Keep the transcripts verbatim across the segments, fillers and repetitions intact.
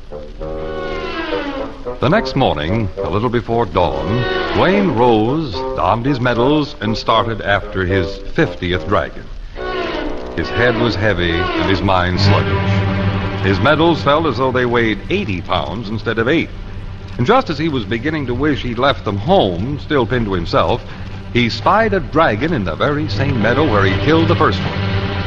The next morning, a little before dawn, Dwayne rose, donned his medals, and started after his fiftieth dragon. His head was heavy and his mind sluggish. His medals felt as though they weighed eighty pounds instead of eight. And just as he was beginning to wish he'd left them home, still pinned to himself, he spied a dragon in the very same meadow where he killed the first one.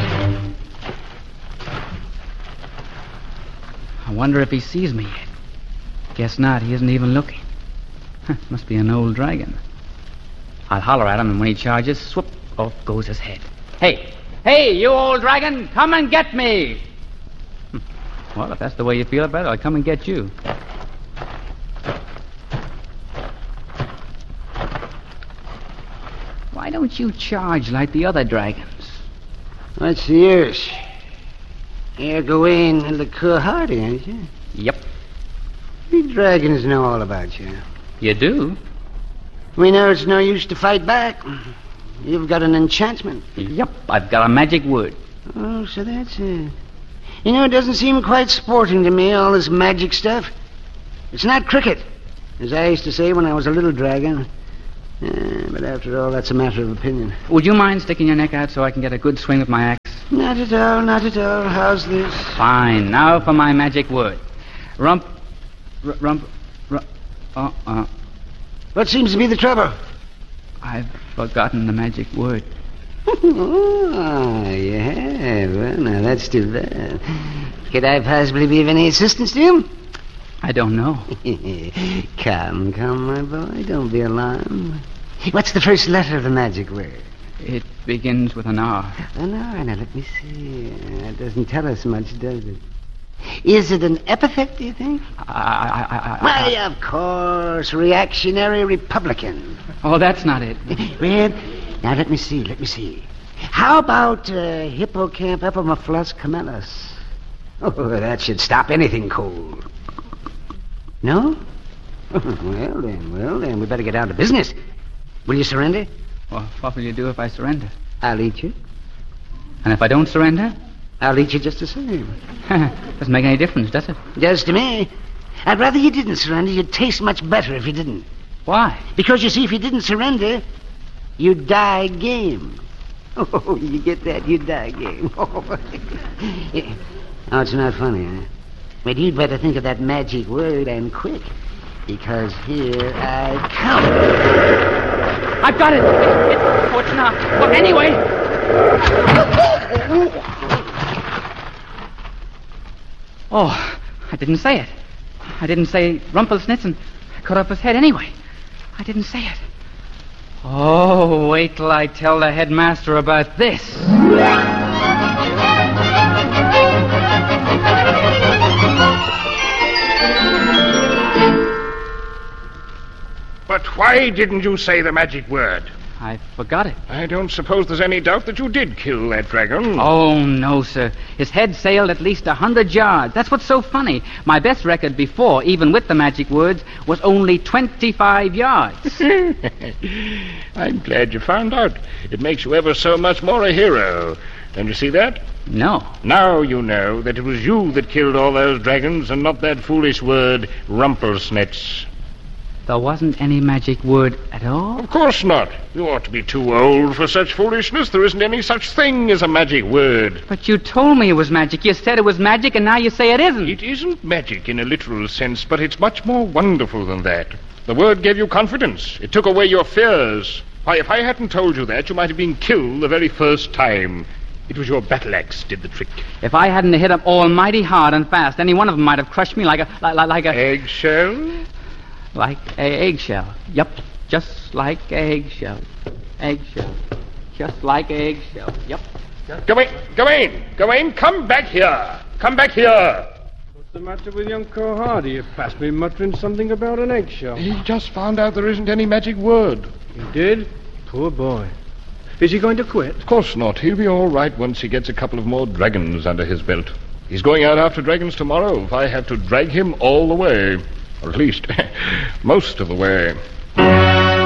I wonder if he sees me yet. Guess not. He isn't even looking. Huh, must be an old dragon. I'll holler at him, and when he charges, swoop, off goes his head. Hey! Hey, you old dragon! Come and get me! Hm. Well, if that's the way you feel about it, I'll come and get you. Why don't you charge like the other dragons? What's the use? You're Gawain le Cœur Hardy, aren't you? Yep. We dragons know all about you. You do? We know it's no use to fight back. You've got an enchantment. Yep, I've got a magic word. Oh, so that's it. You know, it doesn't seem quite sporting to me, all this magic stuff. It's not cricket, as I used to say when I was a little dragon. Uh, but after all, that's a matter of opinion. Would you mind sticking your neck out so I can get a good swing with my axe? Not at all, not at all. How's this? Fine. Now for my magic word. Rump... R- rump... rump uh-uh. What seems to be the trouble? I've forgotten the magic word. Oh, you have. Well, now, that's too bad. Could I possibly be of any assistance to you? I don't know. Come, come, my boy. Don't be alarmed. What's the first letter of the magic word? It begins with an R. An R. Now, let me see. That doesn't tell us much, does it? Is it an epithet, do you think? I... I, I, I Why, of course. Reactionary Republican. Oh, that's not it. Well, now, let me see, let me see. How about uh, Hippocamp epimufflus camelus? Oh, that should stop anything cold. No? Well, then, well, then, we better get down to business. Will you surrender? Well, what will you do if I surrender? I'll eat you. And if I don't surrender? I'll eat you just the same. Doesn't make any difference, does it? Does to me. I'd rather you didn't surrender. You'd taste much better if you didn't. Why? Because, you see, if you didn't surrender, you'd die game. Oh, you get that? You'd die game. Oh, it's not funny, huh? But you'd better think of that magic word, and quick. Because here I come. I've got it. it, it oh, it's not. Well, anyway... Oh, I didn't say it. I didn't say Rumpelstiltskin. I cut off his head anyway. I didn't say it. Oh, wait till I tell the headmaster about this. But why didn't you say the magic word? I forgot it. I don't suppose there's any doubt that you did kill that dragon. Oh, no, sir. His head sailed at least a hundred yards. That's what's so funny. My best record before, even with the magic words, was only twenty-five yards. I'm glad you found out. It makes you ever so much more a hero. Don't you see that? No. Now you know that it was you that killed all those dragons and not that foolish word, Rumpelstiltskin. There wasn't any magic word at all? Of course not. You ought to be too old for such foolishness. There isn't any such thing as a magic word. But you told me it was magic. You said it was magic, and now you say it isn't. It isn't magic in a literal sense, but it's much more wonderful than that. The word gave you confidence. It took away your fears. Why, if I hadn't told you that, you might have been killed the very first time. It was your battle axe did the trick. If I hadn't hit them almighty hard and fast, any one of them might have crushed me like a... like, like a... Eggshell? Like a eggshell. Yup, just like a eggshell. Eggshell. Just like a eggshell. Yup. Just... Gawain, Gawain, Gawain, come back here. Come back here. What's the matter with young Cœur Hardy? You passed me muttering something about an eggshell. He just found out there isn't any magic word. He did? Poor boy. Is he going to quit? Of course not. He'll be all right once he gets a couple of more dragons under his belt. He's going out after dragons tomorrow if I have to drag him all the way. Or at least, most of the way.